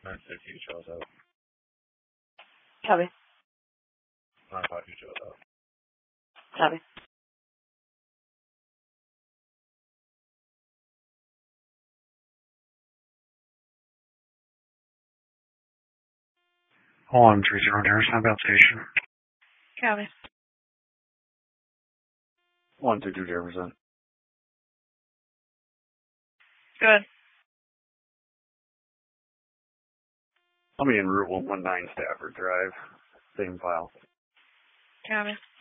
962 shows up. Copy. 952 shows up. Copy. Hold on, 30 Harrison, about station. Copy. 122 Jefferson. Good. I'll be en route 119 Stafford Drive. Same file. Copy.